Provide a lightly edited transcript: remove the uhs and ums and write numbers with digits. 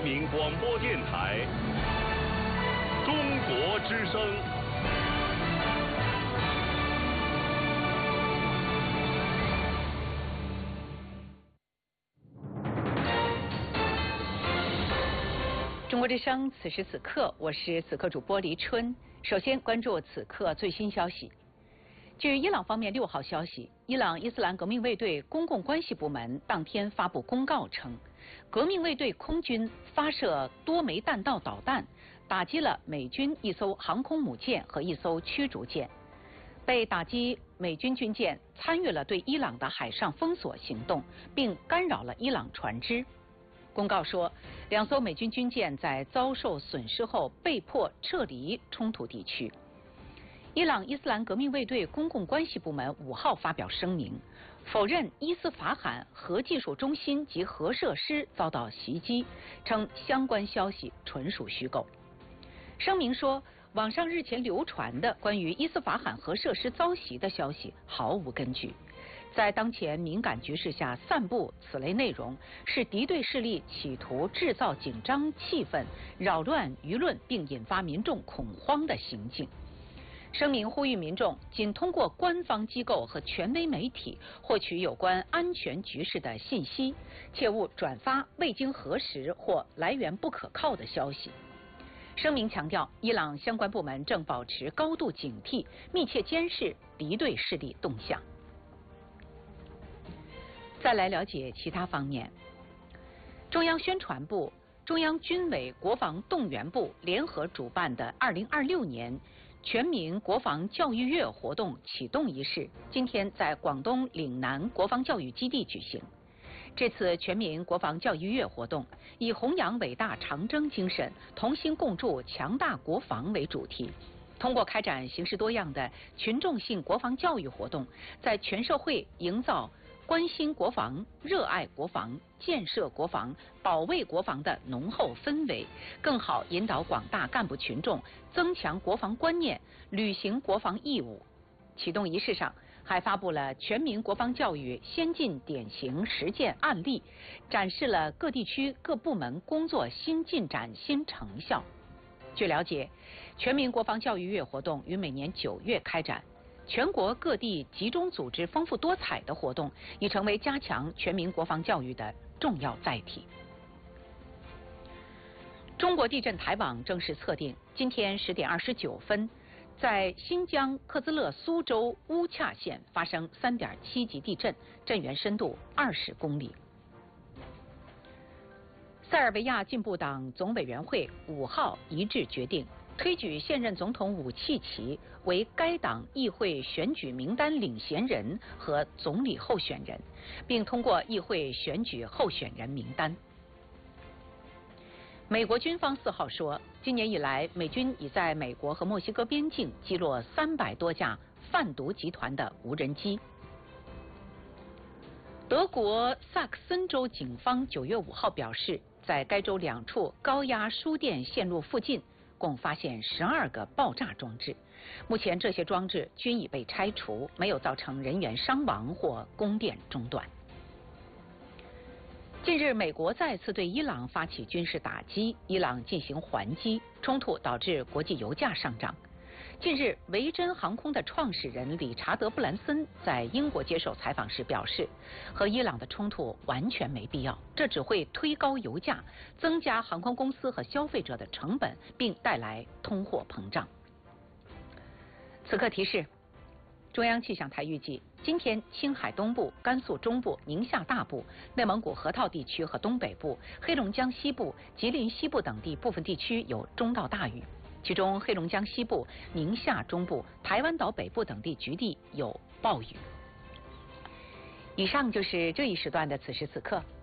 民广播电台中国之声。 中国之声，此时此刻，我是此刻主播黎春。首先关注此刻最新消息。据伊朗方面6号消息，伊朗伊斯兰革命卫队公共关系部门当天发布公告称，革命卫队空军发射多枚弹道导弹，打击了美军一艘航空母舰和一艘驱逐舰。被打击美军军舰参与了对伊朗的海上封锁行动，并干扰了伊朗船只。公告说，2艘美军军舰在遭受损失后被迫撤离冲突地区。伊朗伊斯兰革命卫队公共关系部门5号发表声明，否认伊斯法罕核技术中心及核设施遭到袭击，称相关消息纯属虚构。声明说，网上日前流传的关于伊斯法罕核设施遭袭的消息毫无根据。在当前敏感局势下散布此类内容，是敌对势力企图制造紧张气氛、扰乱舆论并引发民众恐慌的行径。声明呼吁民众仅通过官方机构和权威媒体获取有关安全局势的信息，切勿转发未经核实或来源不可靠的消息。声明强调，伊朗相关部门正保持高度警惕，密切监视敌对势力动向。再来了解其他方面。中央宣传部、中央军委国防动员部联合主办的2026年全民国防教育月活动启动仪式，今天在广东岭南国防教育基地举行。这次全民国防教育月活动以弘扬伟大长征精神、同心共筑强大国防为主题，通过开展形式多样的群众性国防教育活动，在全社会营造关心国防、热爱国防、建设国防、保卫国防的浓厚氛围，更好引导广大干部群众增强国防观念，履行国防义务。启动仪式上还发布了全民国防教育先进典型实践案例，展示了各地区各部门工作新进展、新成效。据了解，全民国防教育月活动于每年9月开展。全国各地集中组织丰富多彩的活动，已成为加强全民国防教育的重要载体。中国地震台网正式测定，今天10点29分，在新疆克孜勒苏州乌恰县发生3.7级地震，震源深度20公里。塞尔维亚进步党总委员会5号一致决定，推举现任总统武契奇为该党议会选举名单领衔人和总理候选人，并通过议会选举候选人名单。美国军方4号说，今年以来，美军已在美国和墨西哥边境击落300多架贩毒集团的无人机。德国萨克森州警方9月5号表示，在该州2处高压输电线路附近共发现12个爆炸装置，目前这些装置均已被拆除，没有造成人员伤亡或供电中断。近日，美国再次对伊朗发起军事打击，伊朗进行还击，冲突导致国际油价上涨。近日，维珍航空的创始人理查德·布兰森在英国接受采访时表示，和伊朗的冲突完全没必要，这只会推高油价，增加航空公司和消费者的成本，并带来通货膨胀。此刻提示，中央气象台预计，今天青海东部、甘肃中部、宁夏大部、内蒙古河套地区和东北部、黑龙江西部、吉林西部等地部分地区有中到大雨，其中黑龙江西部、宁夏中部、台湾岛北部等地局地有暴雨。以上就是这一时段的此时此刻，